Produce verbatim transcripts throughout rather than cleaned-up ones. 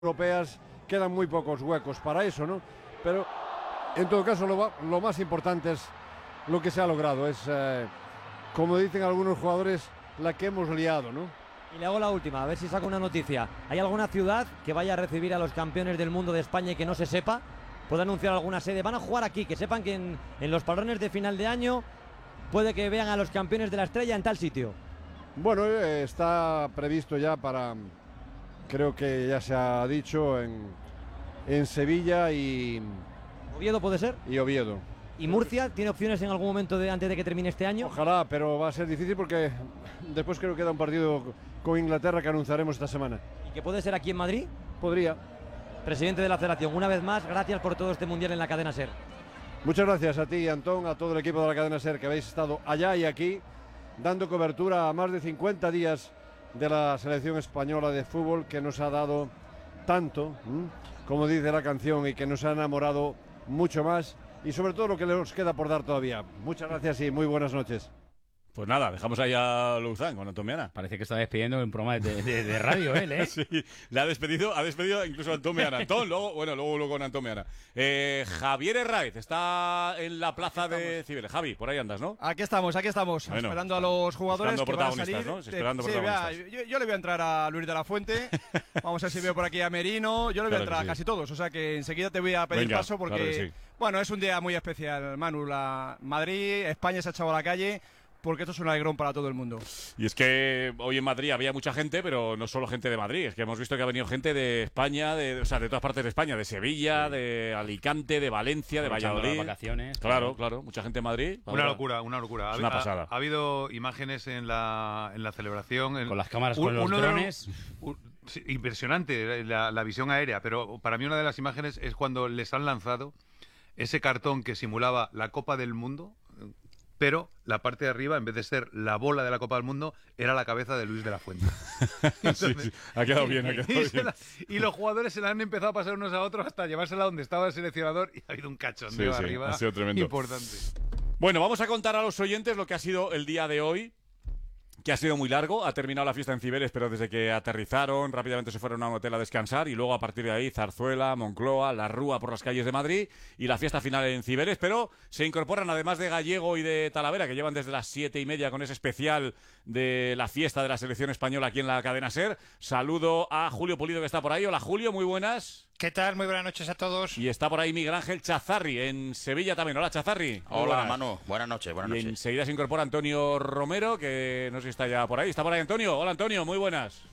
europeas quedan muy pocos huecos para eso, ¿no? Pero en todo caso lo, lo más importante es lo que se ha logrado, es, eh, como dicen algunos jugadores, la que hemos liado, ¿no? Y le hago la última, a ver si saco una noticia. ¿Hay alguna ciudad que vaya a recibir a los campeones del mundo de España y que no se sepa? ¿Puede anunciar alguna sede? Van a jugar aquí, que sepan que en, en los parones de final de año puede que vean a los campeones de la Estrella en tal sitio. Bueno, eh, está previsto ya para, creo que ya se ha dicho, en, en Sevilla y... ¿Oviedo puede ser? Y Oviedo. ¿Y Murcia tiene opciones en algún momento de, antes de que termine este año? Ojalá, pero va a ser difícil porque después creo que queda un partido con Inglaterra que anunciaremos esta semana. ¿Y que puede ser aquí en Madrid? Podría. Presidente de la Federación, una vez más, gracias por todo este Mundial en la cadena SER. Muchas gracias a ti, Antón, a todo el equipo de la cadena SER que habéis estado allá y aquí, dando cobertura a más de cincuenta días de la selección española de fútbol, que nos ha dado tanto, ¿m? como dice la canción, y que nos ha enamorado mucho más, y sobre todo lo que nos queda por dar todavía. Muchas gracias y muy buenas noches. Pues nada, dejamos ahí a Luzán con Antón Meana. Parece que está despidiendo en un programa de, de, de radio él, ¿eh? Sí, le ha despedido, ha despedido incluso a Antón Meana. Antón, luego, bueno, luego, luego con Antón Meana. Eh, Javier Herraiz está en la plaza de Cibeles. Javi, por ahí andas, ¿no? Aquí estamos, aquí estamos, bueno, esperando a los jugadores esperando que van a protagonistas, salir. ¿no? Sí, esperando sí, protagonistas. Vea, yo, yo le voy a entrar a Luis de la Fuente, vamos a ver si veo por aquí a Merino, yo le voy claro a entrar sí. a casi todos, o sea que enseguida te voy a pedir Venga, paso porque, claro que sí. bueno, es un día muy especial, Manu, la Madrid, España se ha echado a la calle, porque esto es un alegrón para todo el mundo. Y es que hoy en Madrid había mucha gente, pero no solo gente de Madrid, es que hemos visto que ha venido gente de España, de, o sea, de todas partes de España, de Sevilla, sí. de Alicante, de Valencia, de Valladolid. Las vacaciones. Claro, claro, mucha gente en Madrid. Una locura, una locura. Es ha, una pasada. Ha, ha habido imágenes en la, en la celebración. En, con las cámaras, un, con los drones. Los, un, sí, impresionante la, la visión aérea, pero para mí una de las imágenes es cuando les han lanzado ese cartón que simulaba la Copa del Mundo, pero la parte de arriba, en vez de ser la bola de la Copa del Mundo, era la cabeza de Luis de la Fuente. Entonces, sí, sí. Ha quedado bien, ha quedado y, bien. La, y los jugadores se la han empezado a pasar unos a otros hasta llevársela donde estaba el seleccionador y ha habido un cachondeo sí, sí, arriba. Ha sido tremendo. Importante. Bueno, vamos a contar a los oyentes lo que ha sido el día de hoy, que ha sido muy largo. Ha terminado la fiesta en Cibeles, pero desde que aterrizaron rápidamente se fueron a un hotel a descansar y luego a partir de ahí Zarzuela, Moncloa, La Rúa por las calles de Madrid y la fiesta final en Cibeles, pero se incorporan además de Gallego y de Talavera, que llevan desde las siete y media con ese especial de la fiesta de la selección española aquí en la cadena SER. Saludo a Julio Pulido, que está por ahí. Hola Julio, muy buenas. ¿Qué tal? Muy buenas noches a todos. Y está por ahí Miguel Ángel Chazarri, en Sevilla también. Hola, Chazarri. Hola, buenas. Manu. Buenas noches, buenas noches. Y enseguida se incorpora Antonio Romero, que no sé si está ya por ahí. ¿Está por ahí Antonio? Hola, Antonio. Muy buenas.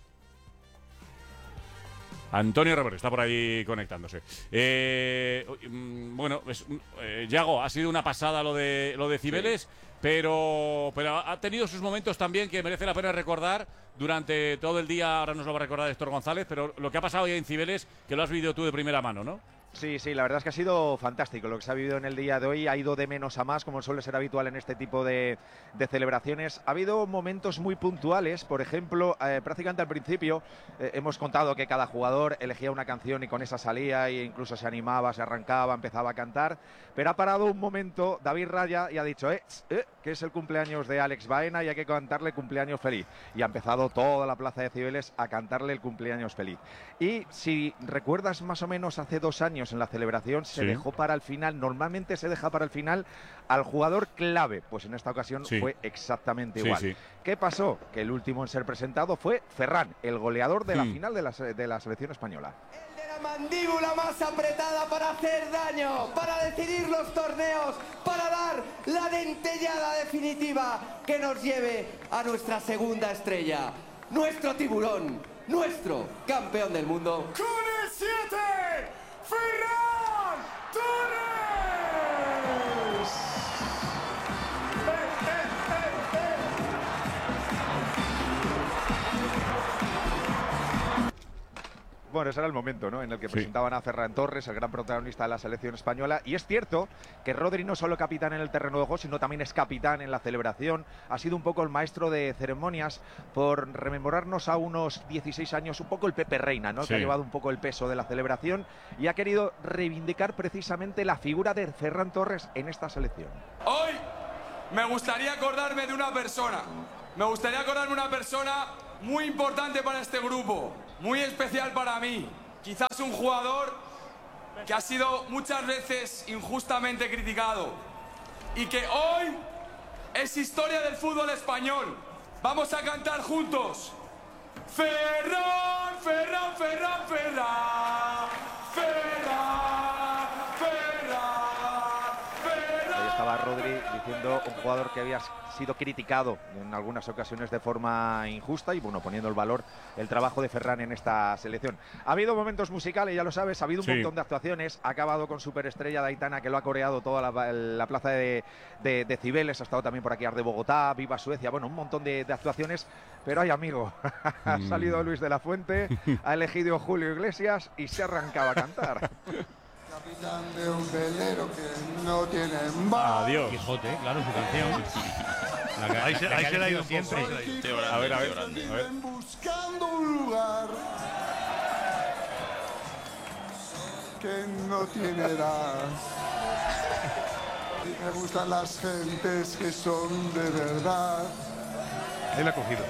Antonio Romero está por ahí conectándose. Eh, bueno, es, eh, Yago, ha sido una pasada lo de lo de Cibeles, sí. pero, pero ha tenido sus momentos también que merece la pena recordar durante todo el día. Ahora nos lo va a recordar Héctor González, pero lo que ha pasado hoy en Cibeles, que lo has vivido tú de primera mano, ¿no? Sí, sí, la verdad es que ha sido fantástico lo que se ha vivido en el día de hoy, ha ido de menos a más, como suele ser habitual en este tipo de, de celebraciones. Ha habido momentos muy puntuales, por ejemplo, eh, prácticamente al principio eh, hemos contado que cada jugador elegía una canción y con esa salía e incluso se animaba, se arrancaba, empezaba a cantar, pero ha parado un momento David Raya y ha dicho, eh, eh, que es el cumpleaños de Alex Baena y hay que cantarle cumpleaños feliz. Y ha empezado toda la plaza de Cibeles a cantarle el cumpleaños feliz. Y si recuerdas más o menos hace dos años en la celebración se sí. dejó para el final, normalmente se deja para el final al jugador clave, pues en esta ocasión sí. fue exactamente igual. Sí, sí. ¿Qué pasó? Que el último en ser presentado fue Ferran, el goleador de la mm. final de la, de la selección española. El de la mandíbula más apretada para hacer daño, para decidir los torneos, para dar la dentellada definitiva que nos lleve a nuestra segunda estrella, nuestro tiburón, nuestro campeón del mundo. ¡Con el siete! ¡Ferran Torres! ¡Eh, eh, eh, eh! Bueno, ese era el momento, ¿no?, en el que sí. presentaban a Ferran Torres, el gran protagonista de la selección española. Y es cierto que Rodri no solo capitán en el terreno de juego, sino también es capitán en la celebración. Ha sido un poco el maestro de ceremonias, por rememorarnos a unos dieciséis años, un poco el Pepe Reina, ¿no?, sí. que ha llevado un poco el peso de la celebración y ha querido reivindicar precisamente la figura de Ferran Torres en esta selección. Hoy me gustaría acordarme de una persona. Me gustaría acordarme de una persona muy importante para este grupo, muy especial para mí. quizás un jugador que ha sido muchas veces injustamente criticado y que hoy es historia del fútbol español. Vamos a cantar juntos. Ferran, Ferran, Ferran, Ferran, Ferran, Ferran, Ferran. Ahí estaba Rodri diciendo un jugador que había sido criticado en algunas ocasiones de forma injusta y bueno, poniendo el valor el trabajo de Ferran en esta selección. Ha habido momentos musicales, ya lo sabes, ha habido un Sí. montón de actuaciones, ha acabado con Superestrella de Aitana, que lo ha coreado toda la, la plaza de, de, de Cibeles, ha estado también por aquí Arde Bogotá, Viva Suecia, bueno, un montón de, de actuaciones, pero hay amigo, ha salido Luis de la Fuente, ha elegido Julio Iglesias y se ha arrancado a cantar. Capitán de un velero que no tiene mar. Adiós. Quijote, claro, su canción. La que- Ahí se- la ahí que se ha le ha ido elegido un poco, siempre. ahí se Tío grande, A ver, a tío ver, grande. a ver. Viven buscando un lugar que no tiene edad. Y me gustan las gentes que son de verdad. Él ha cogido.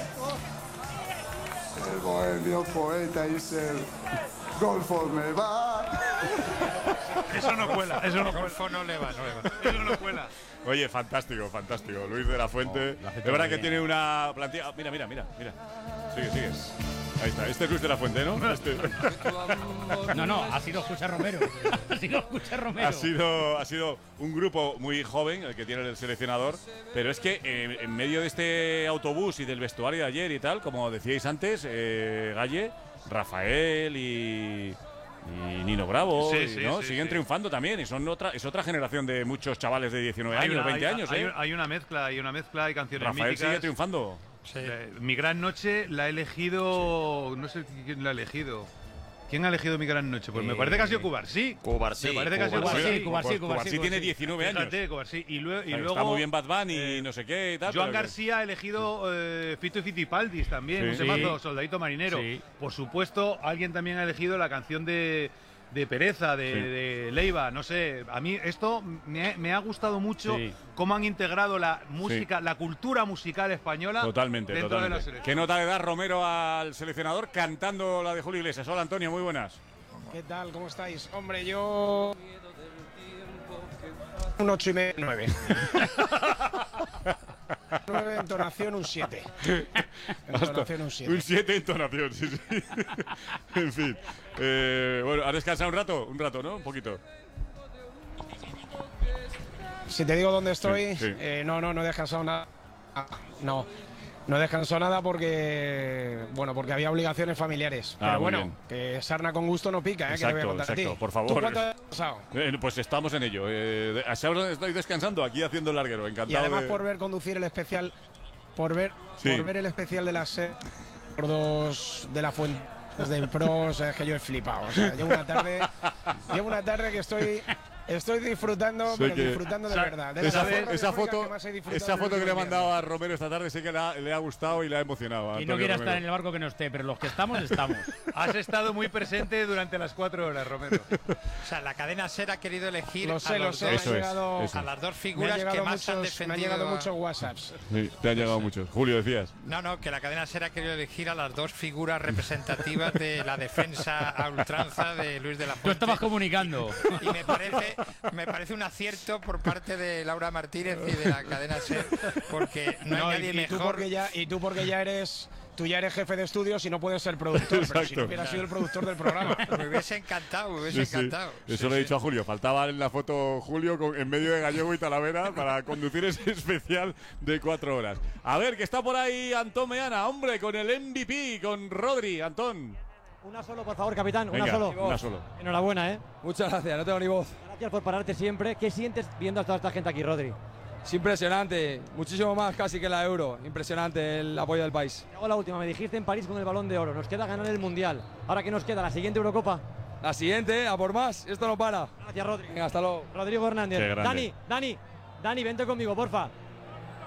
El bohemio poeta y el golfo me va. Eso no cuela, eso no cuela. Golfo no le va, no le va. Eso no cuela. Oye, fantástico, fantástico. Luis de la Fuente. Oh, lo hace de todo verdad muy que bien. tiene una plantilla. Ah, mira, mira, mira, mira. Sigue, sigue. Ahí está. Este es Luis de la Fuente, ¿no? Este. No, no, ha sido José Romero. Ha sido José Romero. Ha sido, ha sido un grupo muy joven el que tiene el seleccionador, pero es que eh, en medio de este autobús y del vestuario de ayer y tal, como decíais antes, eh, Galle, Rafael y, y Nino Bravo, Sí, y, sí, ¿no? sí, siguen sí. triunfando también y son otra, es otra generación de muchos chavales de diecinueve Hay años, una- veinte hay- años. hay, ¿eh? hay una mezcla, hay una mezcla, hay canciones Rafael míticas. sigue triunfando. Eh, Mi gran noche la ha elegido, no sé quién la ha elegido. ¿Quién ha elegido Mi gran noche? Pues me parece que ha sido Cubarsí. Cubarsí, Me parece que ha sido Cubarsí, Cubarsí. Cubarsí, Pues Cubarsí, Cubarsí tiene Cubarsí. diecinueve años. Fíjate, Cubarsí. Y, lue- y Está luego muy bien Bad Bunny y no sé qué y tal. Joan pero que- García ha elegido eh, Fito y Fitipaldis también, Sí. un temazo, Sí. Soldadito Marinero. Sí. Por supuesto, alguien también ha elegido la canción de, de Pereza, de, Sí. de Leiva, no sé. A mí esto me, me ha gustado mucho Sí. cómo han integrado la música, la cultura musical española Totalmente, dentro de la totalmente. selección. ¿Qué nota le da Romero al seleccionador cantando la de Julio Iglesias? Hola Antonio, muy buenas. ¿Qué tal? ¿Cómo estáis? Hombre, yo... Un ocho y medio, nueve. nueve, entonación, un siete. Entonación, un siete. Un siete entonación, sí, sí. En fin. Eh, bueno, ¿has descansado un rato? Un rato, ¿no? Un poquito. Si te digo dónde estoy, Sí, sí. eh, no, no, no he descansado nada. Ah, No, no he descansado nada porque, bueno, porque había obligaciones familiares. Ah, Pero muy bueno, bien. que sarna con gusto no pica, ¿eh? Que te voy a Exacto, contar a ti. exacto, por favor. ¿Tú cuánto has descansado? Eh, pues estamos en ello. Eh, de- así ahora estoy descansando aquí haciendo el larguero. Encantado Y además de- por ver conducir el especial, por ver, Sí. por ver el especial de las se- por dos de la fuente del Pro, o sea, es que yo he flipado. O sea, llevo una tarde, llevo una tarde que estoy, estoy disfrutando, Sé pero que- disfrutando de Sa- verdad. De esa, la forma esa eufórica foto, que más he disfrutado esa en el foto que le he último mandado a Romero esta tarde sé que le ha, le ha gustado y le ha emocionado. a Y Antonio no quiera Romero. estar en el barco que no esté, pero los que estamos, estamos. Has estado muy presente durante las cuatro horas, Romero. O sea, la cadena SER ha querido elegir Lo sé, a, lo los sé, dos- me Eso han es, llegado, eso a las dos me han figuras que llegado más han muchos, me han defendido. llegado a- muchos WhatsApps. Sí, te han llegado muchos. Julio, decías. No, no, que la cadena SER ha querido elegir a las dos figuras representativas de la defensa a ultranza de Luis de la Tú Fuente. estabas comunicando. Y me parece, me parece un acierto por parte de Laura Martínez y de la cadena SER, porque no, No, hay y- nadie y, tú mejor. porque ya, y tú porque ya eres, tú ya eres jefe de estudios y no puedes ser productor. Pero si Exacto. no hubieras sido el productor del programa. Me hubiese encantado, me hubiese Sí, sí. encantado. Eso Sí, le he sí. dicho a Julio. Faltaba en la foto Julio con- en medio de Gallego y Talavera para conducir ese especial de cuatro horas. A ver, que está por ahí Antón Meana, hombre, con el M V P, con Rodri. Antón. Una solo, por favor, capitán, Venga, una solo. una solo. Enhorabuena, ¿eh? Muchas gracias, no tengo ni voz. Gracias por pararte siempre. ¿Qué sientes viendo a toda esta gente aquí, Rodri? Es impresionante, muchísimo más casi que la Euro. Impresionante el apoyo del país. Te hago la última, me dijiste en París con el Balón de Oro. Nos queda ganar el Mundial. ¿Ahora qué nos queda? ¿La siguiente Eurocopa? La siguiente, a por más, esto no para. Gracias, Rodri. Venga, hasta luego. Rodrigo Hernández. Qué grande. Dani, Dani, Dani, vente conmigo, porfa.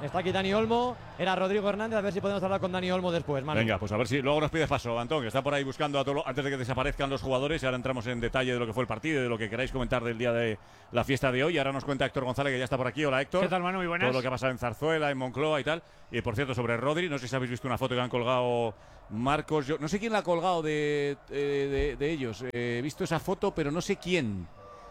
está aquí Dani Olmo, era Rodrigo Hernández, a ver si podemos hablar con Dani Olmo después, Manu. Venga, pues a ver si luego nos pides paso, Antón, que está por ahí buscando a todo, antes de que desaparezcan los jugadores, y ahora entramos en detalle de lo que fue el partido y de lo que queráis comentar del día de la fiesta de hoy. Ahora nos cuenta Héctor González, que ya está por aquí. Hola, Héctor. ¿Qué tal, Manu? Muy buenas. Todo lo que ha pasado en Zarzuela, en Moncloa y tal. Y por cierto, sobre Rodri, no sé si habéis visto una foto que han colgado Marcos, yo no sé quién la ha colgado de, de, de, de ellos. Eh, he visto esa foto, pero no sé quién.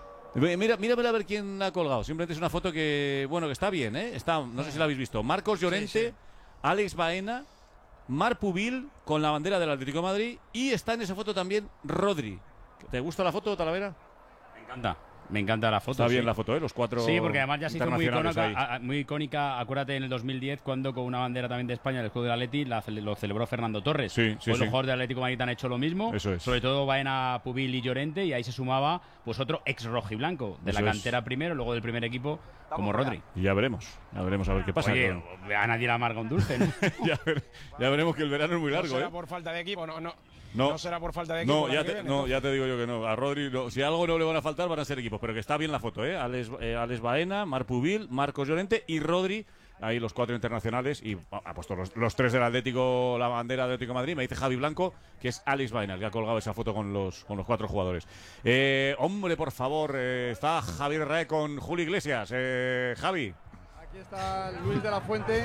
Mira, mira, mira a ver quién la ha colgado. Simplemente es una foto que, bueno, que está bien, ¿eh? Está, no sé si la habéis visto. Marcos Llorente, sí, sí. Alex Baena, Marc Pubil con la bandera del Atlético de Madrid, y está en esa foto también Rodri. ¿Te gusta la foto, Talavera? Me encanta. Me encanta la foto. Está bien sí. la foto, ¿eh? Los cuatro. Sí, porque además ya se hizo muy icónica, muy icónica. Acuérdate en el dos mil diez, cuando con una bandera también de España, el escudo del Atleti, la, lo celebró Fernando Torres. Sí, sí, pues sí. los jugadores del Atlético de Madrid han hecho lo mismo. Eso es. Sobre todo Baena, Pubil y Llorente, y ahí se sumaba pues otro ex rojiblanco de Eso la es. cantera primero, luego del primer equipo, como Rodri. Y ya veremos. Ya veremos a ver qué pasa. Oye, con... a nadie le amarga un dulce, ¿no? ya, ver, ya veremos que el verano es muy largo, ¿No será ¿eh? por falta de equipo? No, no. No, no será por falta de equipo. No, ya te, viene, no, ya te digo yo que no. A Rodri, no. Si algo no le van a faltar, van a ser equipos. Pero que está bien la foto, ¿eh? Alex, eh, Alex Baena, Marc Pubil, Marcos Llorente y Rodri. Ahí los cuatro internacionales. Y ha puesto los, los tres del Atlético, la bandera del Atlético de Madrid. Me dice Javi Blanco que es Alex Baena el que ha colgado esa foto con los, con los cuatro jugadores. Eh, hombre, por favor, eh, está Javier Rae con Julio Iglesias. Eh, Javi. Aquí está Luis de la Fuente.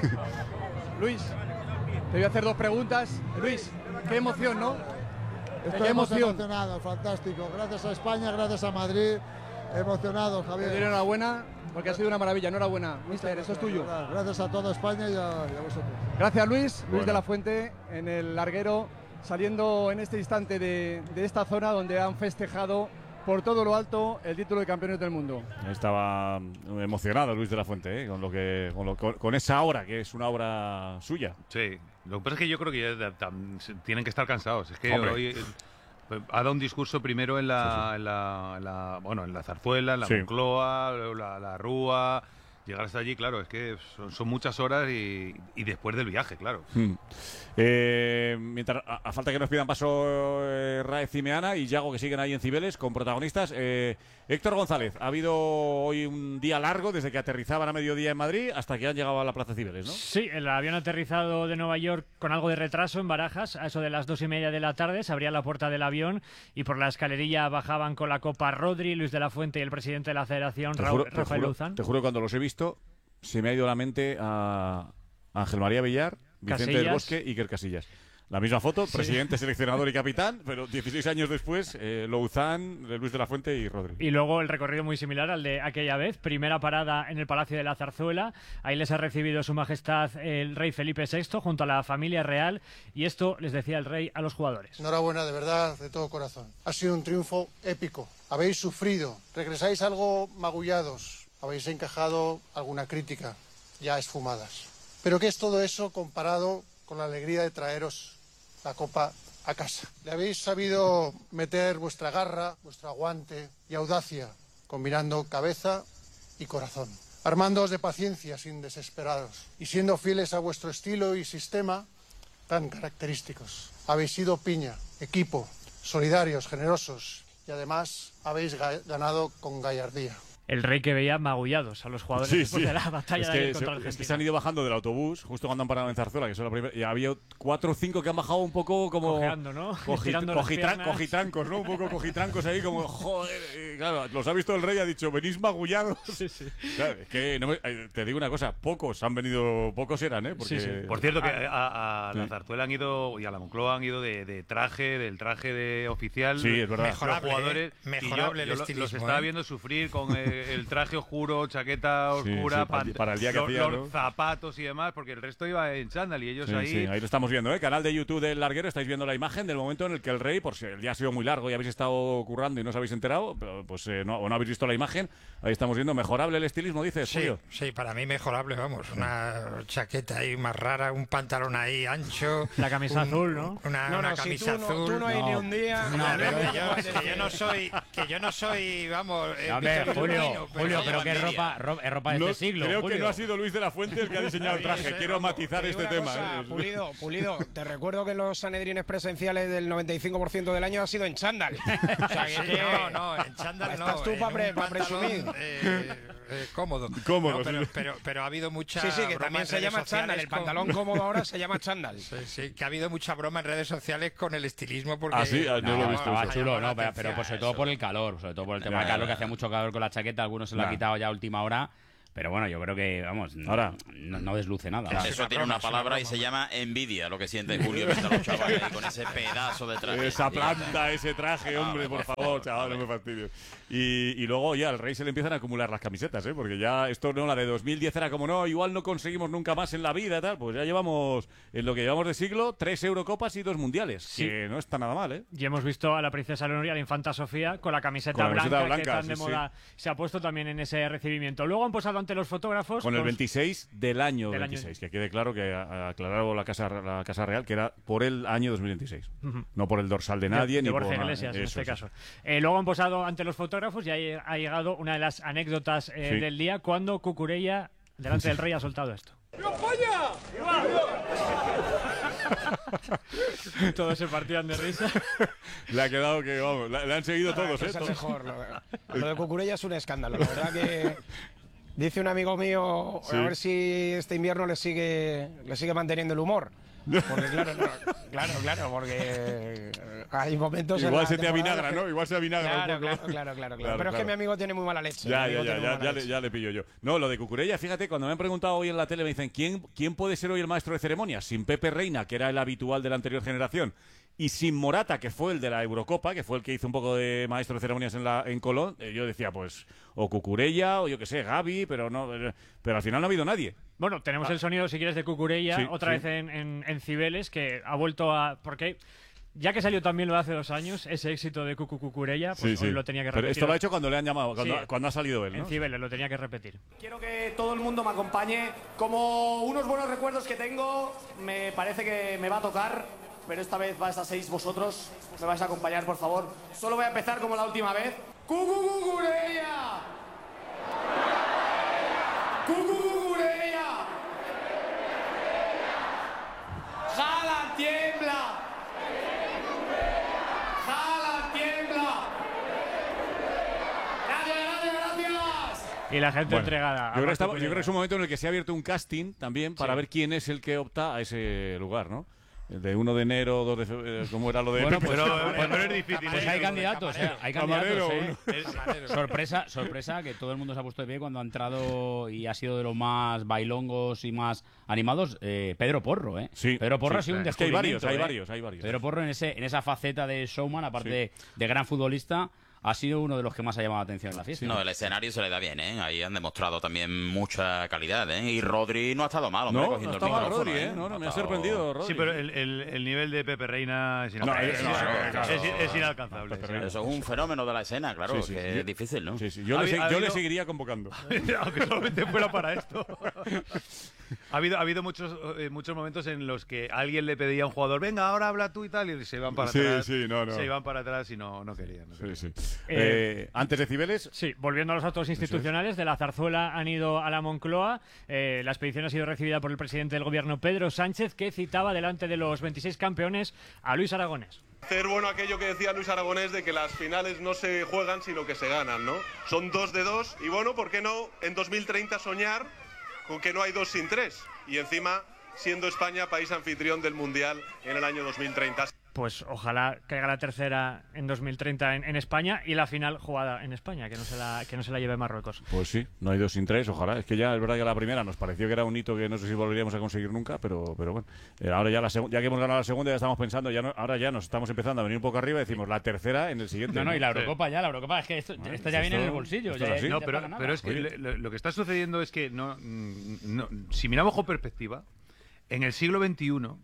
Luis, te voy a hacer dos preguntas. Luis, qué emoción, ¿no? Estoy emocionado, fantástico. Gracias a España, gracias a Madrid. Emocionado, Javier. Te doy enhorabuena, porque ha sido una maravilla. Enhorabuena, mister, esto es tuyo. Gracias a toda España y a, y a vosotros. Gracias, Luis. Luis Bueno. de la Fuente, en el larguero, saliendo en este instante de, de esta zona donde han festejado por todo lo alto el título de campeones del mundo. Estaba emocionado Luis de la Fuente, ¿eh? con, lo que, con, lo, con, con esa obra, que es una obra suya. Sí, lo que pasa es que yo creo que ya tam, tienen que estar cansados. Es que Hombre. hoy eh, ha dado un discurso primero en la, sí, sí. En la, en la bueno, en la Zarzuela, en la sí. Moncloa, la, la Rúa. Llegar hasta allí, claro, es que son, son muchas horas y, y después del viaje, claro. Hmm. Eh, mientras a, a falta que nos pidan paso eh, Rae Cimeana y Yago, que siguen ahí en Cibeles con protagonistas. Eh, Héctor González, ha habido hoy un día largo desde que aterrizaban a mediodía en Madrid hasta que han llegado a la Plaza Cibeles, ¿no? Sí, el avión aterrizado de Nueva York con algo de retraso en Barajas. A eso de las dos y media de la tarde se abría la puerta del avión y por la escalerilla bajaban con la copa Rodri, Luis de la Fuente y el presidente de la Federación, Te Raúl, juro, te Rafael juro, Louzán. Te juro que cuando los he visto se me ha ido a la mente a Ángel María Villar, Vicente Casillas. del Bosque y Iker Casillas. La misma foto, Sí. presidente, seleccionador y capitán, pero dieciséis años después, eh, Louzán, Luis de la Fuente y Rodri. Y luego el recorrido muy similar al de aquella vez. Primera parada en el Palacio de la Zarzuela. Ahí les ha recibido Su Majestad el rey Felipe sexto junto a la familia real. Y esto les decía el rey a los jugadores. Enhorabuena, de verdad, de todo corazón. Ha sido un triunfo épico. Habéis sufrido, regresáis algo magullados, habéis encajado alguna crítica ya esfumadas. Pero ¿qué es todo eso comparado con la alegría de traeros la copa a casa? Le habéis sabido meter vuestra garra, vuestro aguante y audacia, combinando cabeza y corazón, armándoos de paciencia sin desesperaros y siendo fieles a vuestro estilo y sistema tan característicos. Habéis sido piña, equipo, solidarios, generosos y además habéis ga- ganado con gallardía. El rey que veía magullados a los jugadores Sí, después sí. de la batalla es de que, ayer contra se, Argentina. es que se han ido bajando del autobús justo cuando han parado en Zarzuela, que son la primera, y había cuatro o cinco que han bajado un poco como Cojeando, ¿no? cogi- Estirando las cogitran- piernas. cogitrancos, ¿no? Un poco cogitrancos ahí como joder, y claro, los ha visto el rey, ha dicho, venís magullados. Sí, sí. Claro, es que no me- eh, te digo una cosa, pocos han venido, pocos eran, ¿eh? Porque, Sí, sí. Por cierto, que a, a Sí. la Zarzuela han ido y a la Moncloa han ido de, de traje, del traje de oficial. Sí, es verdad. Los Mejorable, jugadores. ¿eh? Mejorable y yo, el yo lo- estilismo, los estaba ¿eh? viendo sufrir con eh, el traje oscuro, chaqueta Sí, oscura, sí, para el- pan- para el día que los, hacía, los ¿no? zapatos y demás, porque el resto iba en chándal y ellos Sí, ahí. sí, ahí lo estamos viendo, ¿eh? Canal de YouTube del Larguero, estáis viendo la imagen del momento en el que el rey, por si el día ha sido muy largo y habéis estado currando y no os habéis enterado, pero, pues eh, no, o no habéis visto la imagen, ahí estamos viendo, mejorable el estilismo, dices, Sí, Julio. sí, para mí mejorable, vamos. Una chaqueta ahí más rara, un pantalón ahí ancho. La camisa un- azul, ¿no? Una, No, una no, si camisa tú no- azul. tú no hay ni un día- No, No, pero no, que, no, yo, no, es que yo no soy, que yo no soy, vamos. eh, A ver, Víctor Julio, Firmino, Julio, pero yo qué diría. ropa, ro- es ropa de No, este siglo. creo Julio. que no ha sido Luis de la Fuente el que ha diseñado el traje. Sí, sí, Quiero vamos, matizar Te digo este una tema. cosa, ¿eh? Pulido, Pulido, te recuerdo que los sanedrines presenciales del noventa y cinco por ciento del año ha sido en chándal. O sea, que, Sí, que- no, no, en chándal no. Estás tú en para un pre- pa pantalón, presumir. eh, eh, cómodo. Cómodo, No, pero, sí. pero, pero ha habido mucha Sí, sí, que broma también en se redes llama chándal. sociales El con- pantalón cómodo ahora se llama chándal. Sí, sí, que ha habido mucha broma en redes sociales con el estilismo. Porque, Ah, sí, ah, no lo he visto. Estaba eso. chulo, llamado la no, pero, atención pero pues sobre todo eso. por el calor, sobre todo por el tema Ya, del calor, ya, que ya. hacía mucho calor con la chaqueta, algunos se lo Ya. ha quitado ya a última hora. Pero bueno, yo creo que, vamos, Ahora. no, no desluce nada. Eso es una tiene broma, una es una palabra y broma. se llama envidia, lo que siente Julio viendo a los chavales ahí con ese pedazo de traje. Esa planta, ese traje, Ah, hombre, por favor, chaval, no me fastidies. Y, y luego ya al Rey se le empiezan a acumular las camisetas, ¿eh? Porque ya esto no, la de dos mil diez era como, no, igual no conseguimos nunca más en la vida y tal. Pues ya llevamos, en lo que llevamos de siglo, tres Eurocopas y dos Mundiales. Sí. Que no está nada mal, ¿eh? Y hemos visto a la princesa Leonor y a la infanta Sofía con la camiseta, Con la camiseta blanca, que blanca, tan de sí, moda se ha puesto también en ese recibimiento. Luego han posado ante los fotógrafos. Con el los- veintiséis del año Del año- veintiséis, que quede claro que ha aclarado la Casa, la Casa Real que era por el año dos mil veintiséis. Ujú. No por el dorsal de nadie de, ni de Borja por nada. Iglesias, en Eso, este eso. caso. Eh, luego han posado ante los fotógrafos y ahí ha llegado una de las anécdotas eh, Sí. del día cuando Cucurella, delante del rey, ha soltado esto. Todos se partían de risa. Le ha quedado que, vamos, le, le han seguido Ah, todos, que ¿eh? es el Todos. mejor. Lo, lo de Cucurella es un escándalo. La verdad que dice un amigo mío Sí. a ver si este invierno le sigue le sigue manteniendo el humor. Porque claro, no, claro, claro, porque hay momentos en Igual la se te temporada avinagra, que- ¿no? Igual se avinagra Claro, un poco. claro, claro, claro, claro. Claro, Pero es que claro. mi amigo tiene muy mala leche. Ya, mi ya, amigo ya, tiene muy ya, mala ya, le, leche. ya le pillo yo. No, lo de Cucurella, fíjate, cuando me han preguntado hoy en la tele, me dicen, ¿quién, ¿quién puede ser hoy el maestro de ceremonias? Sin Pepe Reina, que era el habitual de la anterior generación, y sin Morata, que fue el de la Eurocopa, que fue el que hizo un poco de maestro de ceremonias en, la, en Colón, eh, yo decía, pues, o Cucurella, o yo qué sé, Gavi, pero no, eh, pero al final no ha habido nadie. Bueno, tenemos el sonido, si quieres, de Cucurella, Sí, otra sí. vez en, en, en Cibeles, que ha vuelto a... Porque ya que salió también lo de hace dos años, ese éxito de Cucu Cucurella, pues Sí, hoy sí. lo tenía que Pero repetir. esto lo ha hecho cuando le han llamado, cuando, Sí. cuando ha salido él, ¿no? En Cibeles lo tenía que repetir. Quiero que todo el mundo me acompañe. Como unos buenos recuerdos que tengo, me parece que me va a tocar, pero esta vez vais a seis vosotros. Me vais a acompañar, por favor. Solo voy a empezar como la última vez. ¡Cucu Cucurella! ¡Cucu Cucurella! ¡Jala, tiembla! ¡Jala, tiembla! ¡Gracias, gracias, gracias! Y la gente Bueno, entregada. Yo a creo, que Marco estaba- yo Cucurella. creo que es un momento en el que se ha abierto un casting también para Sí. ver quién es el que opta a ese lugar, ¿no? El de uno de enero, dos de febrero, ¿cómo era lo de Bueno, Pepe? pues, Pero, pues- pero es difícil, pues ¿eh? hay candidatos, eh, hay Camarero, candidatos, eh. Sorpresa, sorpresa que todo el mundo se ha puesto de pie cuando ha entrado y ha sido de los más bailongos y más animados, eh, Pedro Porro, ¿eh? Sí, Pedro Porro sí, ha sido un es que hay varios, descubrimiento, hay ¿eh? varios, hay varios. Pedro Porro en ese en esa faceta de showman, aparte de, de gran futbolista, ha sido uno de los que más ha llamado la atención en la fiesta. No, el escenario se le da bien, ¿eh? Ahí han demostrado también mucha calidad, ¿eh? Y Rodri no ha estado mal, hombre, No, cogiendo no el está mal micrófono, Rodri, ¿eh? ¿eh? No, no, me Ha ha estado- sorprendido Rodri. Sí, pero el, el- el nivel de Pepe Reina es inalcanzable. No, eso, eso, es, eso. es inalcanzable. Eso es un fenómeno de la escena, claro, Sí, sí. que Yo- es difícil, ¿no? Sí, sí. Yo, Ha le, habi- se- ha yo le habido- seguiría convocando. Aunque solamente fuera para esto. Ha habido, ha habido muchos, eh, muchos momentos en los que alguien le pedía a un jugador, venga, ahora habla tú y tal, y se iban para Sí, atrás. sí, no, no. Se iban para atrás y no, no querían. no Sí, querían. sí. Eh, Eh, antes de Cibeles, Sí, volviendo a los actos institucionales, de la Zarzuela han ido a la Moncloa. Eh, la expedición ha sido recibida por el presidente del gobierno, Pedro Sánchez, que citaba delante de los veintiséis campeones a Luis Aragonés. Hacer bueno aquello que decía Luis Aragonés de que las finales no se juegan sino que se ganan, ¿no? Son dos de dos y bueno, ¿por qué no en dos mil treinta soñar con que no hay dos sin tres? Y encima siendo España país anfitrión del Mundial en el año dos mil treinta. Pues ojalá caiga la tercera en dos mil treinta en, en España y la final jugada en España, que no se la, que no se la lleve Marruecos. pues sí, no hay dos sin tres, ojalá. Es que ya es verdad que la primera nos pareció que era un hito que no sé si volveríamos a conseguir nunca, pero, pero bueno. Eh, ahora ya, la segu- ya que hemos ganado la segunda, ya estamos pensando, ya no- ahora ya nos estamos empezando a venir un poco arriba y decimos la tercera en el siguiente. No, no, y la Sí. Eurocopa ya, la Eurocopa es que esto, Bueno, esto ya viene esto- en el bolsillo. esto es ya- así. ya No, te pero, paga nada. pero es que Oye. le- lo, lo que está sucediendo es que no, mm, no- si miramos con perspectiva, en el siglo veintiuno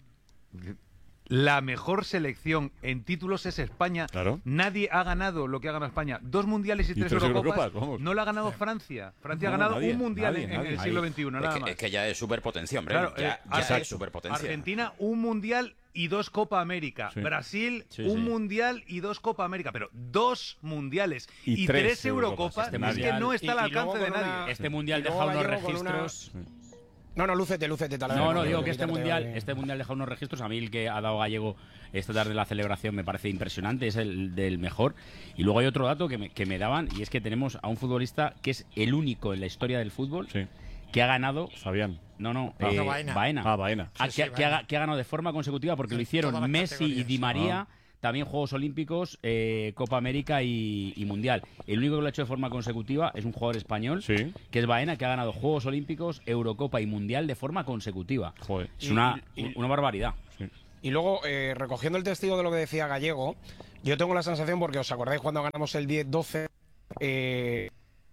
la mejor selección en títulos es España. Claro. Nadie ha ganado lo que ha ganado España. Dos mundiales y, Y tres, tres Eurocopas. Eurocopas, vamos. No lo ha ganado Francia. Francia No, ha ganado nadie, un mundial nadie, en, en nadie. el siglo Ahí. veintiuno, Es nada que, más. es que ya es superpotencia, hombre. Claro, ya eh, ya Ar- es superpotencia. Argentina, un mundial y dos Copa América. Sí. Brasil, Sí, un sí. mundial y dos Copa América. Pero dos mundiales Y y, tres tres, Eurocopas. Eurocopas. Este es que mundial- no está al y- y luego alcance de con nadie. una- Este mundial y deja luego unos Gallego con una- registros. No, no, lúcete, lúcete. Talavera. No, no, digo no, que este quitarte, mundial, vale. este mundial deja unos registros. A mí el que ha dado Gallego esta tarde en la celebración me parece impresionante, es el del mejor. Y luego hay otro dato que me, que me daban, y es que tenemos a un futbolista que es el único en la historia del fútbol que ha ganado... Fabián. No, no, Ah. eh, No, Baena. Baena. Ah, Baena. Ah, Sí, que, sí, que ha, Baena. que ha ganado de forma consecutiva porque lo En hicieron todas las Messi y categorías. Di María. Ah. También Juegos Olímpicos, eh, Copa América y, y Mundial. El único que lo ha hecho de forma consecutiva es un jugador español, que es Baena, que ha ganado Juegos Olímpicos, Eurocopa y Mundial de forma consecutiva. Es Y- una, y- una barbaridad. Y luego, eh, recogiendo el testigo de lo que decía Gallego, yo tengo la sensación, porque os acordáis cuando ganamos el diez doce, eh,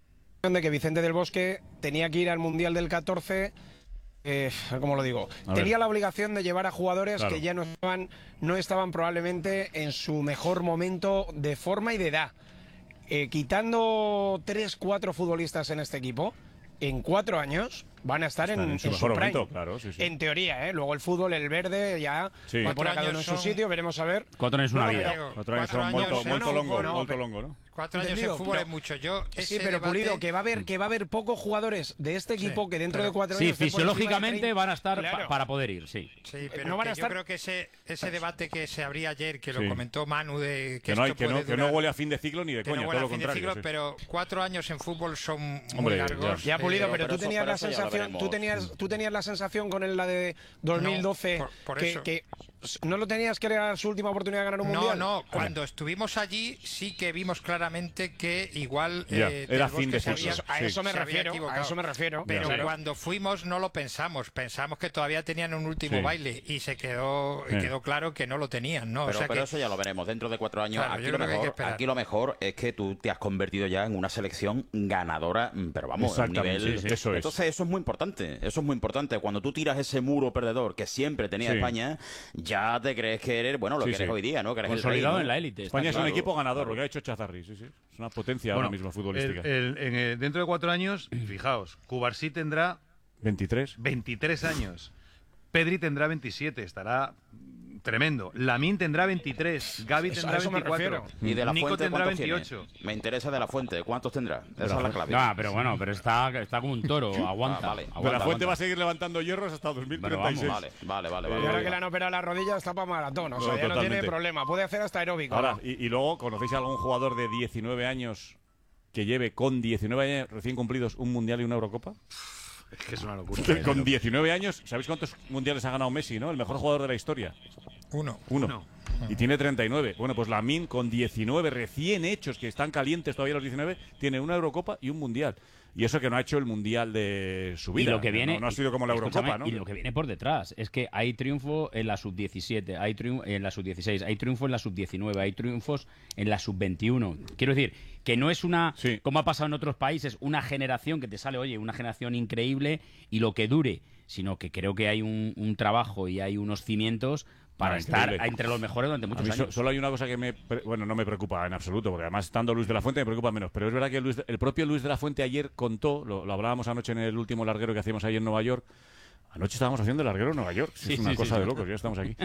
de que Vicente del Bosque tenía que ir al Mundial del catorce... Eh, ¿cómo lo digo? A Tenía ver. la obligación de llevar a jugadores Claro. que ya no estaban, no estaban probablemente en su mejor momento de forma y de edad. Eh, quitando tres, cuatro futbolistas en este equipo, en cuatro años van a estar en, Están en su en mejor prime. momento, claro, sí, sí. En teoría, ¿eh? Luego el fútbol, el verde, ya Sí. va a poner a cada Cuatro uno en su años son- sitio, veremos a ver. Cuatro años es una No, vida. pero- Cuatro años Cuatro son molto, años, molto no, longo, no, molto pero- longo, ¿no? Cuatro años Entendido, en fútbol pero- es mucho. Yo, Sí, ese pero debate- Pulido, que va a haber, que va a haber pocos jugadores de este equipo que dentro de cuatro Sí, años... estén por encima de fisiológicamente treinta. van a estar Claro. pa- para poder ir, sí. Sí, pero no van a que yo estar- creo que ese, ese debate que se abría ayer, que Sí. lo comentó Manu, de que, Que no, hay, esto que, no, puede que no durar- huele a fin de ciclo ni de que coña, no todo huele lo a fin de contrario. ciclo, sí. pero cuatro años en fútbol son muy Hombre, largos. Ya, Pulido, eh, pero, tú eso- tenías pero la eso ya lo sensación, veremos. tú tenías, tú tenías la sensación con el, la de dos mil doce No, por- por que, eso. que no lo tenías que era su última oportunidad de ganar un No, mundial. no, cuando estuvimos allí sí que vimos claramente que igual Ya, eh, era Del fin de Bosque se ciclo. había- A eso me se había refiero, a equivocado. eso me refiero. Pero Claro. cuando fuimos no lo pensamos, pensamos que todavía tenían un último Sí. baile y se quedó Sí. quedó claro que no lo tenían, ¿no? Pero, o sea pero que eso ya lo veremos dentro de cuatro años. Claro, aquí, yo lo creo que hay que mejor, esperar. aquí lo mejor es que tú te has convertido ya en una selección ganadora, mm, pero vamos, a un Exactamente, nivel... sí, sí. Eso es. Entonces eso es muy importante, eso es muy importante. Cuando tú tiras ese muro perdedor que siempre tenía Sí. España, ya te crees que eres, bueno, lo Sí, que eres sí. hoy día, ¿no? Que eres el Consolidado rey, ¿no? en la élite. está España es un claro, equipo ganador, claro. lo que ha hecho Chazarri, sí, sí. Es una potencia Bueno, ahora mismo futbolística. el- el- en el- dentro de cuatro años, fijaos, Cubarsí tendrá veintitrés. veintitrés años. Pedri tendrá veintisiete, estará mm, tremendo. Lamín tendrá veintitrés, Gavi Eso- a tendrá eso me veinticuatro, Y de la Nico fuente, tendrá ¿cuántos tiene? veintiocho. Me interesa de la fuente, ¿cuántos tendrá? Esa es la clave. No, pero bueno, pero está, está como un toro, aguanta. Ah, vale. De la aguanta, Fuente aguanta. va a seguir levantando hierros hasta dos mil treinta y seis. Vale, vale, vale. Y vale, ahora vale. que le han operado la rodilla está para maratón, o sea, No, ya no tiene totalmente. problema, puede hacer hasta aeróbico. Ahora, ¿no? y, y luego, ¿conocéis a algún jugador de diecinueve años que lleve con diecinueve años recién cumplidos un Mundial y una Eurocopa? Es que es una locura. Con diecinueve años, ¿sabéis cuántos mundiales ha ganado Messi, no? El mejor jugador de la historia. uno. Uno. Y tiene treinta y nueve. Bueno, pues Lamine con diecinueve recién hechos, que están calientes todavía los diecinueve, tiene una Eurocopa y un Mundial. Y eso que no ha hecho el Mundial de su vida. Y lo que viene, No, no ha sido como la escúchame, Eurocopa, ¿no? Y lo que viene por detrás es que hay triunfo en la sub diecisiete, hay triunfo en la sub dieciséis, hay triunfo en la sub diecinueve, hay triunfos en la sub veintiuno. Quiero decir que no es una, como ha pasado en otros países, una generación que te sale, oye, una generación increíble y lo que dure, sino que creo que hay un, un trabajo y hay unos cimientos para No, estar increíble. entre los mejores durante A muchos mí so- años. solo hay una cosa que me... pre- Bueno, no me preocupa en absoluto, porque además estando Luis de la Fuente me preocupa menos. Pero es verdad que Luis de- el propio Luis de la Fuente ayer contó, lo, lo hablábamos anoche en el último larguero que hacíamos ahí en Nueva York. Anoche estábamos haciendo el larguero en Nueva York. Sí, es una sí, cosa sí. de locos, ya estamos aquí.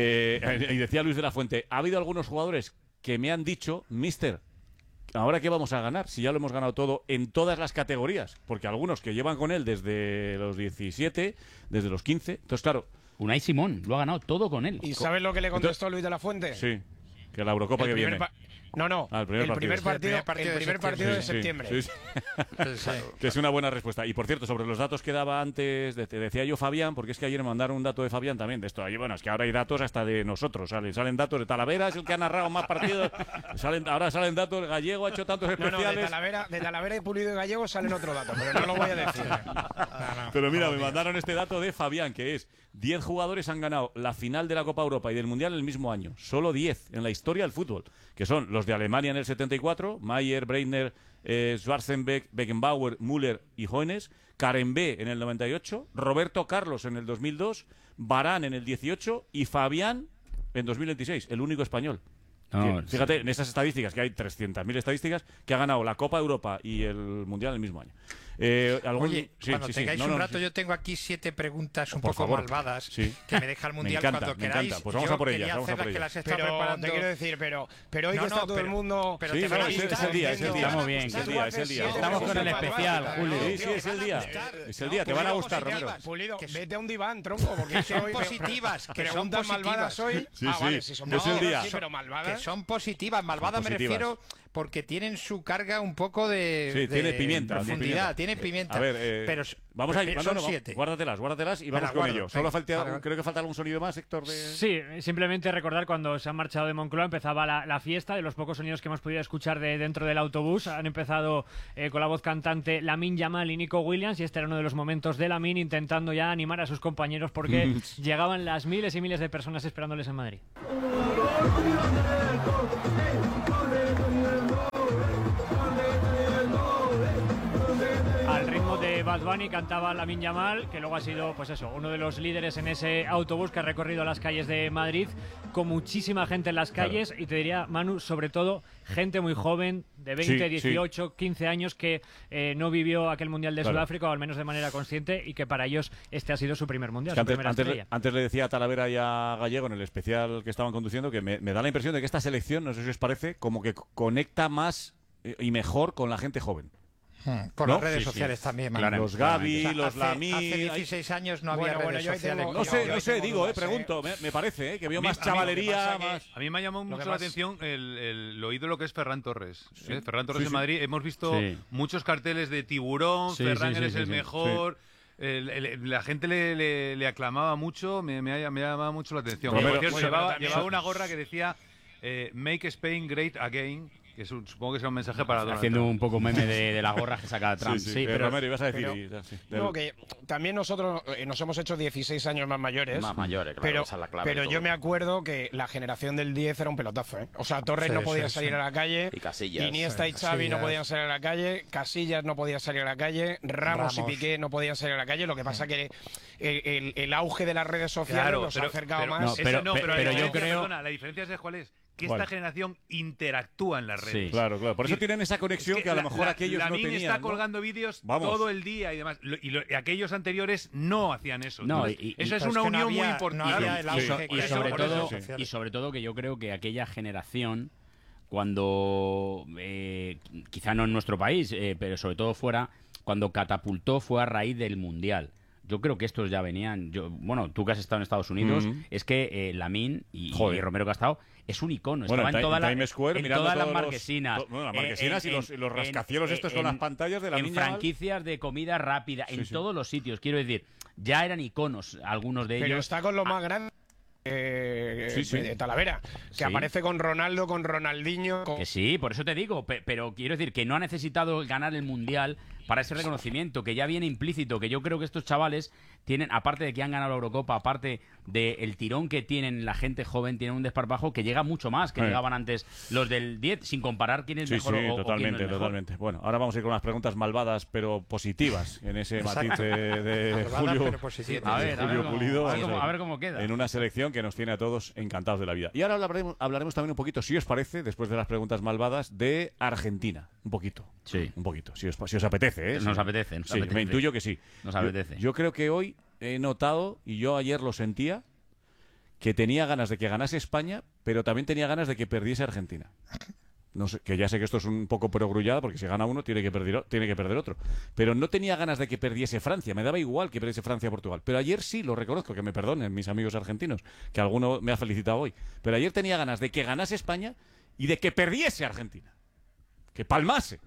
Eh, y decía Luis de la Fuente, ha habido algunos jugadores que me han dicho, mister, ¿ahora qué vamos a ganar? Si ya lo hemos ganado todo en todas las categorías. Porque algunos que llevan con él desde los diecisiete, desde los quince. Entonces, claro... Unai Simón lo ha ganado todo con él. ¿Y sabes lo que le contestó Luis de la Fuente? Sí, que la Eurocopa El que primer viene. pa- No, no, Ah, el primer el partido. primer partido, El primer partido el de primer partido de Sí, sí, septiembre. sí, sí. Que es una buena respuesta. Y por cierto, sobre los datos que daba antes, de- te decía yo Fabián, porque es que ayer me mandaron un dato de Fabián también, de esto. Ahí, bueno, es que ahora hay datos hasta de nosotros, salen, salen datos de Talavera, es el que ha narrado más partidos. Salen, ahora salen datos, Gallego ha hecho tantos No, no, de especiales. Talavera, de Talavera y Pulido y Gallego salen otro dato, pero no lo voy a decir. Pero mira, me mandaron este dato de Fabián, que es diez jugadores han ganado la final de la Copa Europa y del Mundial el mismo año. Solo diez en la historia del fútbol, que son los de Alemania en el setenta y cuatro, Mayer, Breitner, eh, Schwarzenbeck, Beckenbauer, Müller y Hoeneß, Karembé en el noventa y ocho, Roberto Carlos en el dos mil dos, Varane en el dieciocho y Fabián en dos mil veintiséis, el único español. No, Que, fíjate, en esas estadísticas, que hay trescientas mil estadísticas, que ha ganado la Copa Europa y el Mundial el mismo año. Eh, ¿algún... Oye, sí, cuando sí, tengáis sí. No, un no, rato, sí. yo tengo aquí siete preguntas un Por poco favor. malvadas Sí. que me deja el Me Mundial encanta, cuando me queráis. encanta. Pues vamos Yo a por quería ellas, vamos a por hacerlas, que ellas. las he estado Pero preparando. te quiero decir, pero, pero hoy No, que está no, todo el pero- mundo... pero Sí, te no, van a es, el- es gustar, el día, es el día. Estamos bien. Es el día, es el día. Estamos con el especial, Julio. Sí, sí, es el día. Es el día, te van a gustar, Romero. Pulido, vete a un diván, tronco, porque Que es que son hoy positivas, que son preguntas malvadas positivas. hoy. Sí, ah, sí, vale, si son es el malvadas, día. sí, pero malvadas. Que son positivas. Malvadas me Positivas. refiero porque tienen su carga un poco de, Sí, de tiene pimienta. profundidad, tiene tiene pimienta. A ver, eh, pero vamos a ir. pero No, no, son no, siete. guárdatelas, guárdatelas y Me vamos las con guardo, ello. venga. Solo falta, Vale, vale. creo que falta algún sonido más, Héctor. De... Sí, simplemente recordar cuando se han marchado de Moncloa empezaba la, la fiesta, de los pocos sonidos que hemos podido escuchar de dentro del autobús. Han empezado eh, con la voz cantante Lamine Yamal y Nico Williams, y este era uno de los momentos de Lamine intentando ya animar a sus compañeros porque llegaban las miles y miles de personas esperándoles en Madrid. Al ritmo de Bad Bunny cantaba Lamine Yamal, que luego ha sido, pues eso, uno de los líderes en ese autobús que ha recorrido las calles de Madrid, con muchísima gente en las calles, claro. Y te diría, Manu, sobre todo gente muy joven, de veinte, Sí, dieciocho, sí. quince años, que eh, no vivió aquel Mundial de Claro. Sudáfrica, o al menos de manera consciente, y que para ellos este ha sido su primer Mundial, Es que su antes, primera antes, estrella. antes le decía a Talavera y a Gallego en el especial que estaban conduciendo que me, me da la impresión de que esta selección, no sé si os parece, como que conecta más eh, y mejor con la gente joven. Hmm, por ¿No? las redes Sí, sí. sociales también, Manu. Claro, los Gavi, O sea, los hace- Lamine. Hace dieciséis años no había Bueno, bueno, redes yo ahí sociales. tengo- No sé, yo no ahí sé, tengo digo, eh, dudas, pregunto, me, me parece, eh, que veo A mí- más a mí lo que chavalería, pasa que más... A mí me ha llamado Lo mucho que la más- atención el, el, lo ídolo que es Ferran Torres. Sí. ¿eh? Ferran Torres Sí, en sí. Madrid. Hemos visto Sí. muchos carteles de tiburón, Sí, Ferran sí, sí, eres sí, el sí. mejor. El- el- la gente le, le- le aclamaba mucho, me, me, ha, me ha llamado mucho la atención. Romero, Por cierto, bueno, llevaba, pero también- llevaba una gorra que decía eh, Make Spain Great Again, que es un- supongo que será un mensaje para Donald Haciendo Trump. un poco meme de, de la gorra que saca Trump. Sí, sí, Sí, eh, pero Romero, ibas a decir... pero- y- sí, del- No, que también nosotros eh, nos hemos hecho dieciséis años más mayores. Más mayores, claro, pero, esa es la clave pero de yo todo. me acuerdo que la generación del diez era un pelotazo, ¿eh? O sea, Torres Sí, no podía sí, salir sí. a la calle. Y Casillas. Iniesta y Sí, Xavi no Casillas. podían salir a la calle. Casillas no podía salir a la calle. Ramos, y Ramos. Piqué no podían salir a la calle. Lo que pasa que el, el- el auge de las redes sociales Claro, nos pero, ha acercado pero- más. No, eso pero- no, pe- pero, la pero yo diferencia, creo- perdona, la diferencia es cuál es que ¿Cuál? esta generación interactúa en las redes. Sí. Claro, claro. Por eso Es tienen esa conexión Es que, a lo la- mejor la- aquellos no Lamine tenían. está ¿no? colgando vídeos Vamos. todo el día y demás. Lo- y, lo- y aquellos anteriores no hacían eso. No, Entonces, y- y- eso es pero es una que no unión había- muy no importante. había el Sí. auge Y que y hay sobre ahora en todo redes sociales. y sobre todo que yo creo que aquella generación cuando eh, quizá no en nuestro país eh, pero sobre todo fuera, cuando catapultó fue a raíz del mundial. Yo creo que estos ya venían. Yo, bueno, tú que has estado en Estados Unidos, Ujú. es que eh, Lamine y, Joder. y Romero Castao es un icono. Bueno, Estaba en, en, toda en la, Times Square, en mirando todas las todos los- marquesinas. to- bueno, las eh, marquesinas en- y los, y los en- rascacielos estos con en- las pantallas de la en niña. franquicias de comida rápida, Sí, en sí. todos los sitios. Quiero decir, ya eran iconos algunos de Pero ellos. está con lo más grande. Eh, Sí, sí. de Talavera, que Sí. aparece con Ronaldo, con Ronaldinho, con... Que sí, por eso te digo, pe- pero quiero decir que no ha necesitado ganar el Mundial para ese reconocimiento, que ya viene implícito, que yo creo que estos chavales tienen, aparte de que han ganado la Eurocopa, aparte del tirón que tienen la gente joven, tienen un desparpajo que llega mucho más que Sí. llegaban antes los del diez, sin comparar quién es Sí, mejor sí, o- o, quién no totalmente, es mejor. totalmente. Bueno, ahora vamos a ir con las preguntas malvadas, pero positivas, en ese matiz Exacto. de, de Malvadas, Julio, pero positivas. de A ver, a Julio ver cómo- Pulido. a ver Vamos cómo- a ver cómo queda. En una selección que nos tiene a todos encantados de la vida. Y ahora hablaremos, hablaremos también un poquito, si os parece, después de las preguntas malvadas, de Argentina. Un poquito. Sí. Un poquito, si os, si os apetece. ¿eh? Nos Sí. apetece, nos Sí, apetece. me intuyo que sí. Nos Yo- apetece. Yo, creo que hoy he notado, y yo ayer lo sentía, que tenía ganas de que ganase España, pero también tenía ganas de que perdiese Argentina. No sé, que ya sé que esto es un poco perogrullada, porque si gana uno tiene que, perder, tiene que perder otro. Pero no tenía ganas de que perdiese Francia, me daba igual que perdiese Francia o Portugal. Pero ayer sí, lo reconozco, que me perdonen mis amigos argentinos, que alguno me ha felicitado hoy. Pero ayer tenía ganas de que ganase España y de que perdiese Argentina. Que palmase.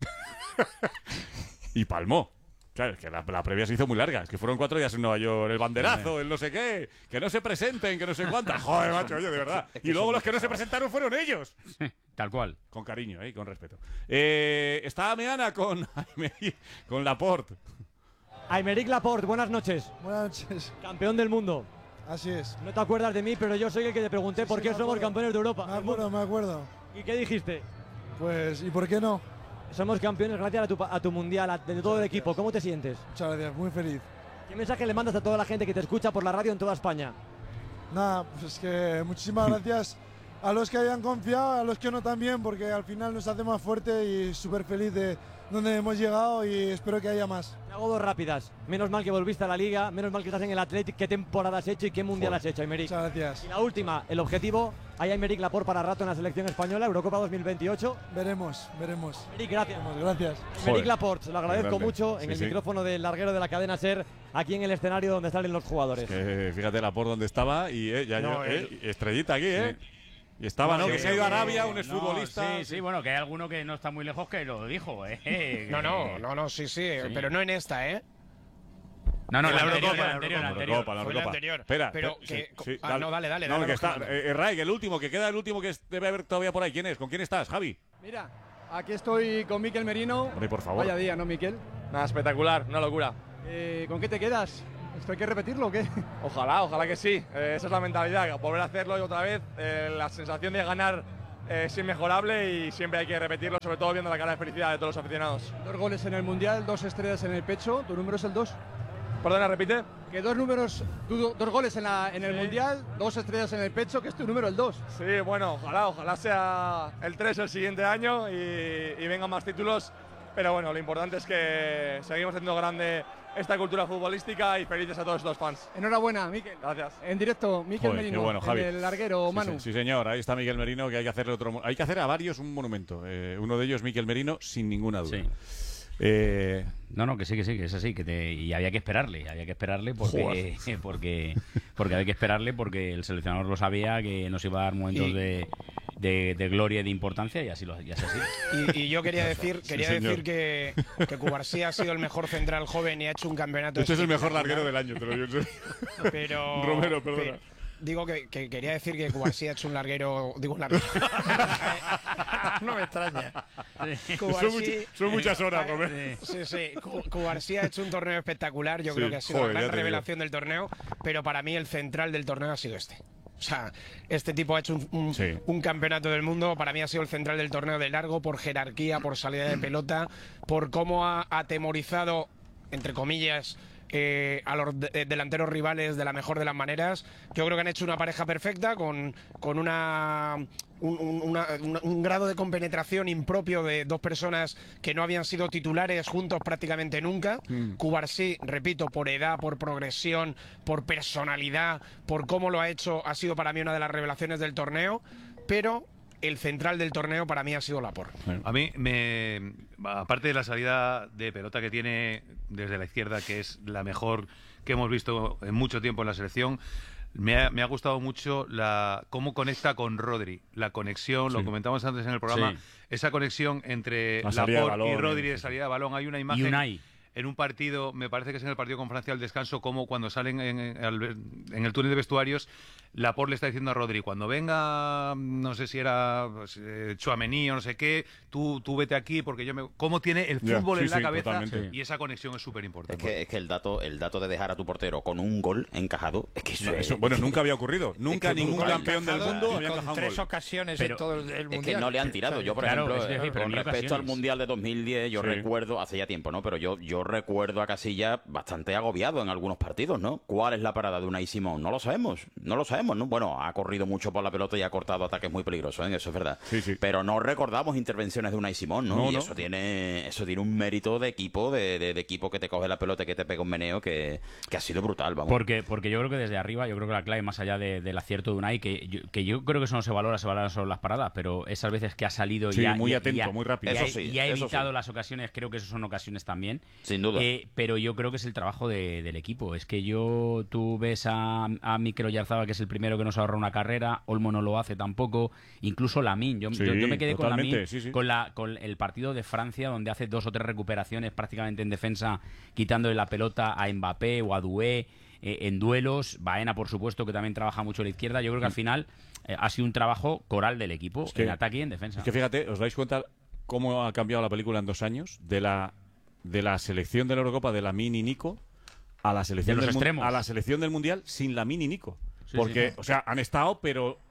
Y palmó. Claro, es que la, la previa se hizo muy larga. Es que fueron cuatro días en Nueva York. El banderazo, el no sé qué. Que no se presenten, que no sé cuántas. Joder, macho, oye, de verdad. Y luego los que no se presentaron fueron ellos. Tal cual. Con cariño, ¿eh? Y con respeto. Eh, está Meana con, con Laporte. Aymeric Laporte, buenas noches. Buenas noches. Campeón del mundo. Así es. No te acuerdas de mí, pero yo soy el que te pregunté Sí, por sí, qué me somos acuerdo. campeones de Europa. Me acuerdo, me acuerdo. ¿Y qué dijiste? Pues, ¿y por qué no? Somos campeones gracias a tu, pa- a tu mundial, a, de todo el equipo. ¿Cómo te sientes? Muchas gracias, muy feliz. ¿Qué mensaje le mandas a toda la gente que te escucha por la radio en toda España? Nada, pues que muchísimas gracias a los que hayan confiado, a los que no también, porque al final nos hace más fuerte y súper feliz de donde hemos llegado y espero que haya más. Me hago dos rápidas. Menos mal que volviste a la Liga, menos mal que estás en el Athletic. ¿Qué temporada has hecho y qué mundial has hecho, Aymeric? Muchas gracias. Y la última, el objetivo, ¿hay Aymeric Laporte para rato en la selección española, Eurocopa dos mil veintiocho? Veremos, veremos. Aymeric, gracias. Veremos, gracias. Aymeric Laporte, se lo agradezco grande. mucho en Sí, el sí. micrófono del larguero de la cadena SER, aquí en el escenario donde salen los jugadores. Que fíjate la por donde estaba y eh, ya No, yo, eh, el- estrellita aquí, ¿eh? Y estaba, ¿no? Sí, Que se ha ido a sí, Arabia, sí. un No, exfutbolista. Sí, sí, bueno, que hay alguno que no está muy lejos que lo dijo, ¿eh? No, no, no, no, sí, sí, Sí. pero no en esta, ¿eh? No, no, En la la anterior, Eurocopa, la anterior, la La anterior. Eurocopa, la Fue la Eurocopa. anterior. Espera, Pero espera, que- sí, sí, ah, no, dale, dale, No, dale, que los está, jugadores. eh, Raik, el último, que queda el último que es- debe haber todavía por ahí. ¿Quién es? ¿Con quién estás, Javi? Mira, aquí estoy con Miquel Merino. Hombre, por favor. Vaya día, ¿no, Miquel? Nada, espectacular, una locura. Eh, ¿Con qué te quedas? ¿Esto hay que repetirlo o qué? Ojalá, ojalá que sí. Eh, esa es la mentalidad, volver a hacerlo y otra vez. Eh, la sensación de ganar eh, es inmejorable y siempre hay que repetirlo, sobre todo viendo la cara de felicidad de todos los aficionados. Dos goles en el Mundial, dos estrellas en el pecho. ¿Tu número es el dos? Perdona, repite. Que dos números, du- dos goles en, la- en el Mundial, dos estrellas en el pecho, que es tu número el dos. Sí, bueno, ojalá, ojalá sea el tres el siguiente año y, y vengan más títulos. Pero bueno, lo importante es que seguimos haciendo grande esta cultura futbolística y felices a todos estos fans. Enhorabuena, Miquel. Gracias. En directo, Miquel Joder, qué Merino, bueno, Javi. en el larguero, Sí, Manu. Sí, sí, señor, ahí está Miguel Merino, que hay que hacerle otro. mo- Hay que hacer a varios un monumento. Eh, uno de ellos, Miguel Merino, sin ninguna duda. Sí. Eh, No, no, que sí, que sí, que es así, que te, y había que esperarle, había que esperarle porque, porque, porque había que esperarle porque el seleccionador lo sabía que nos iba a dar momentos Y- de, de, de gloria y de importancia y así lo y es así. Y, y yo quería decir, Sí, quería señor. decir que, que Cubarsí ha sido el mejor central joven y ha hecho un campeonato. este es el mejor espectacular. larguero del año, te lo digo en serio. Pero, Romero, perdona. pe- digo que, que quería decir que Cubarsí ha hecho un larguero. Digo un larguero. No me extraña. Son, much- son muchas horas, Romero. Sí, sí. Cu- Cubarsí ha hecho un torneo espectacular. Yo Sí, creo que ha sido joder, la ya gran te digo. revelación del torneo. Pero para mí el central del torneo ha sido este. O sea, este tipo ha hecho un, un- Sí. un campeonato del mundo. Para mí ha sido el central del torneo de largo por jerarquía, por salida de pelota, por cómo ha atemorizado, entre comillas, eh, a los de- delanteros rivales de la mejor de las maneras. Yo creo que han hecho una pareja perfecta con, con una, un, un- una- una- un grado de compenetración impropio de dos personas que no habían sido titulares juntos prácticamente nunca. Mm. Cubarsí, repito, por edad, por progresión, por personalidad, por cómo lo ha hecho, ha sido para mí una de las revelaciones del torneo, pero el central del torneo para mí ha sido Laporte. A mí, me, aparte de la salida de pelota que tiene desde la izquierda, que es la mejor que hemos visto en mucho tiempo en la selección, me ha, me ha gustado mucho la cómo conecta con Rodri, la conexión, lo Sí. comentamos antes en el programa, Sí. esa conexión entre La salida de Laporte y balón, Rodri sí, de sí. salida de balón. Hay una imagen Y Unai. en un partido, me parece que es en el partido con Francia al descanso, como cuando salen en, en- al- en el túnel de vestuarios, Laporte le está diciendo a Rodri, cuando venga, no sé si era pues, eh, Tchouaméni o no sé qué, tú, tú vete aquí porque yo me... ¿Cómo tiene el Ya, fútbol sí, en la sí, cabeza? totalmente. Y esa conexión es súper Es importante. que, es que el dato el dato de dejar a tu portero con un gol encajado, es que eso, No, es- eso- bueno, nunca había ocurrido. Nunca es que ningún brutal. campeón del Encajado mundo y había con encajado un tres gol. ocasiones Pero en todo el, el Es mundial. que no le han tirado. Yo, por Claro, ejemplo, es decir, eh, pero con ni respecto al ocasiones. Mundial de dos mil diez, yo Sí. recuerdo, hace ya tiempo, ¿no? Pero yo, yo recuerdo a Casillas bastante agobiado en algunos partidos, ¿no? ¿Cuál es la parada de Unai Simón? No lo sabemos, no lo sabemos, ¿no? Bueno, ha corrido mucho por la pelota y ha cortado ataques muy peligrosos, ¿eh? Eso es verdad. Sí, sí. Pero no recordamos intervenciones de Unai Simón, ¿no? No, y no. eso tiene eso tiene un mérito de equipo, de, de- de equipo que te coge la pelota y que te pega un meneo que, que ha sido brutal, vamos. Porque, porque yo creo que desde arriba, yo creo que la clave, más allá de- del acierto de Unai, que yo, que yo creo que eso no se valora, se valoran solo las paradas, pero esas veces que ha salido Sí, y ha, muy y- atento, y ha- muy rápido. y ha- Eso sí, y ha eso evitado sí. las ocasiones, creo que eso son ocasiones también. Sin duda. Eh, pero yo creo que es el trabajo de- del equipo. Es que yo, tú ves a, a Mikel Oyarzabal, que es el primero que nos ahorra una carrera, Olmo no lo hace tampoco, incluso Lamine. Yo, Sí, yo, yo me quedé con totalmente, Lamine, sí, sí. con, la, con el partido de Francia, donde hace dos o tres recuperaciones prácticamente en defensa, quitándole la pelota a Mbappé o a Doué. Eh, en duelos, Baena, por supuesto, que también trabaja mucho a la izquierda. Yo creo que al final eh, ha sido un trabajo coral del equipo, Es que- en ataque y en defensa. Es que fíjate, ¿os dais cuenta cómo ha cambiado la película en dos años? De la, de la selección de la Eurocopa de la Mini Nico a la selección, De los del, mun- extremos. a la selección del Mundial sin la Mini Nico. Sí, Porque, sí. o sea, han estado, pero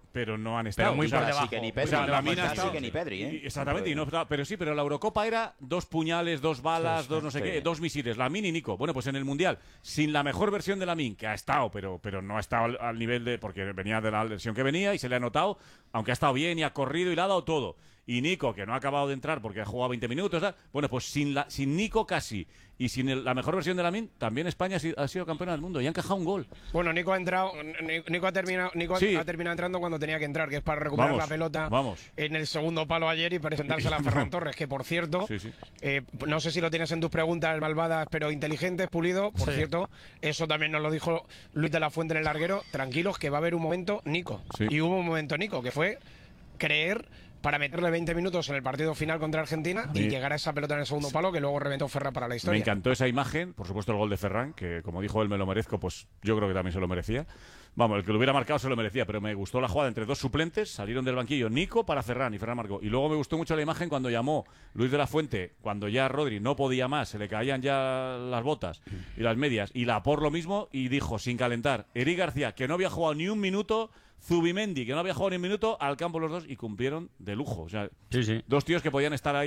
pero no han estado. Pero muy o sea, por debajo. Casi que ni Pedri, o sea, no, Lamine casi ha estado- que ni Pedri, ¿eh? Exactamente, y no, pero sí, pero la Eurocopa era dos puñales, dos balas, Sí, dos no sé sí. qué, dos misiles, Lamine y Nico. Bueno, pues en el Mundial, sin la mejor versión de Lamine, que ha estado, pero, pero no ha estado al, al nivel de... porque venía de la lesión que venía y se le ha notado, aunque ha estado bien y ha corrido y le ha dado todo. Y Nico, que no ha acabado de entrar porque ha jugado veinte minutos, tal. Bueno, pues sin, la, sin Nico casi y sin el- la mejor versión de Lamine, también España ha sido, ha sido campeona del mundo y ha encajado un gol. Bueno, Nico ha entrado, Ni- Nico ha terminado, Nico ha- Sí. ha terminado entrando cuando tenía que entrar, que es para recuperar Vamos, la pelota vamos. en el segundo palo ayer y presentársela a Ferran Torres, que por cierto, Sí, sí. eh, no sé si lo tienes en tus preguntas malvadas, pero inteligentes, Pulido, por Sí. cierto, eso también nos lo dijo Luis de la Fuente en el larguero, tranquilos que va a haber un momento Nico. Sí. Y hubo un momento Nico, que fue creer para meterle veinte minutos en el partido final contra Argentina y Sí. llegar a esa pelota en el segundo palo que luego reventó Ferran para la historia. Me encantó esa imagen, por supuesto el gol de Ferran, que como dijo él me lo merezco, pues yo creo que también se lo merecía. Vamos, el que lo hubiera marcado se lo merecía, pero me gustó la jugada entre dos suplentes, salieron del banquillo Nico para Ferran y Ferran marcó. Y luego me gustó mucho la imagen cuando llamó Luis de la Fuente, cuando ya Rodri no podía más, se le caían ya las botas y las medias, y la por lo mismo, y dijo sin calentar, Eric García, que no había jugado ni un minuto, Zubimendi, que no había jugado ni un minuto, al campo los dos y cumplieron de lujo. O sea, dos tíos que podían estar ahí